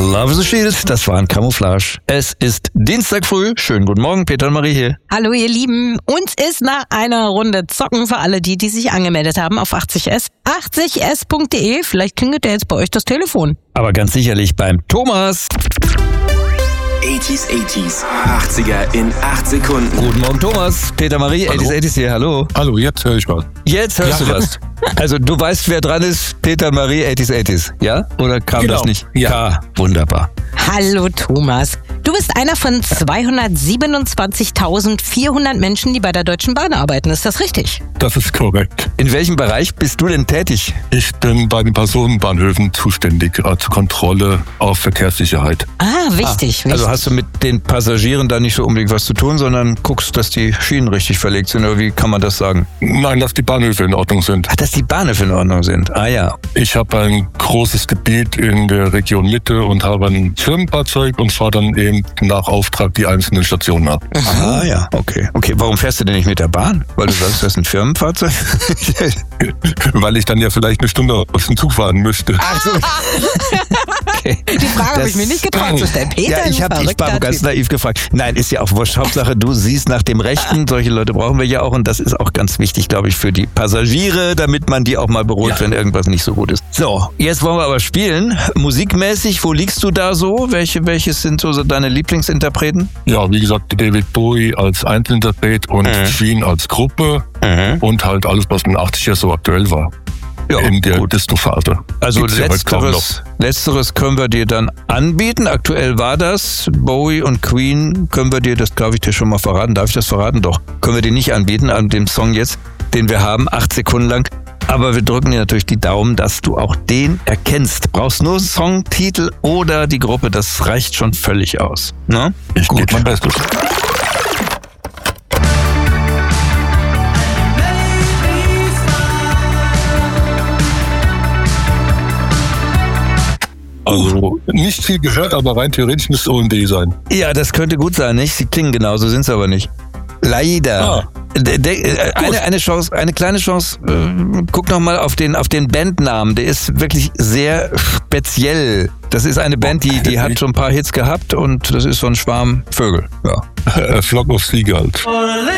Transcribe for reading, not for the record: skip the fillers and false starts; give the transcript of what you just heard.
Love is a Shield, das war ein Camouflage. Es ist Dienstag früh. Schönen guten Morgen, Peter und Marie hier. Hallo ihr Lieben, uns ist nach einer Runde Zocken für alle die sich angemeldet haben auf 80s, 80s.de. Vielleicht klingelt ja jetzt bei euch das Telefon. Aber ganz sicherlich beim Thomas. 80er in 8 Sekunden. Guten Morgen, Thomas. Peter, Marie, Hallo. 80s hier, hallo. Hallo, jetzt höre ich was. Jetzt hörst du was. Also du weißt, wer dran ist, Peter, Marie, 80s, ja? Oder kam das nicht? Ja, wunderbar. Hallo Thomas, du bist einer von 227.400 Menschen, die bei der Deutschen Bahn arbeiten, ist das richtig? Das ist korrekt. In welchem Bereich bist du denn tätig? Ich bin bei den Personenbahnhöfen zuständig zur Kontrolle auf Verkehrssicherheit. Wichtig. Also hast du mit den Passagieren da nicht so unbedingt was zu tun, sondern guckst, dass die Schienen richtig verlegt sind, oder wie kann man das sagen? Nein, dass die Bahnhöfe in Ordnung sind. Ach, dass die Bahnhöfe in Ordnung sind. Ah ja. Ich habe ein großes Gebiet in der Region Mitte und habe ein Firmenfahrzeug und fahre dann eben nach Auftrag die einzelnen Stationen ab. Ah ja, okay. Okay, warum fährst du denn nicht mit der Bahn? Weil du sagst, das ist ein Firmenfahrzeug? Weil ich dann ja vielleicht eine Stunde aus dem Zug fahren müsste. Ach so. Okay. Die Frage habe ich mir nicht getraut zu stellen. Peter, Ja, ich war ganz naiv gefragt. Nein, ist ja auch wurscht. Hauptsache, du siehst nach dem Rechten. Solche Leute brauchen wir ja auch. Und das ist auch ganz wichtig, glaube ich, für die Passagiere, damit man die auch mal beruhigt, wenn irgendwas nicht so gut ist. So, jetzt wollen wir aber spielen. Musikmäßig, wo liegst du da so? Welches sind so deine Lieblingsinterpreten? Ja, wie gesagt, David Bowie als Einzelinterpret und Queen als Gruppe und halt alles, was in den 80er so aktuell war. Ja, in der gut. Disco-Phase. Also Gibt's ja heute kaum noch. letzteres können wir dir dann anbieten. Aktuell war das. Bowie und Queen können wir dir, das darf ich dir schon mal verraten. Darf ich das verraten? Doch. Können wir dir nicht anbieten an dem Song jetzt, den wir haben, 8 Sekunden lang. Aber wir drücken dir natürlich die Daumen, dass du auch den erkennst. Brauchst nur Songtitel oder die Gruppe, das reicht schon völlig aus. Ne? Ich gebe mein Bestes. Also nicht viel gehört, aber rein theoretisch müsste OMD sein. Ja, das könnte gut sein, nicht? Sie klingen genauso, sind es aber nicht. Leider. Eine Chance, eine kleine Chance. Guck noch mal auf den Bandnamen. Der ist wirklich sehr speziell. Das ist eine Band, die hat schon ein paar Hits gehabt und das ist so ein Schwarm Vögel. Ja. Flock of Seagulls.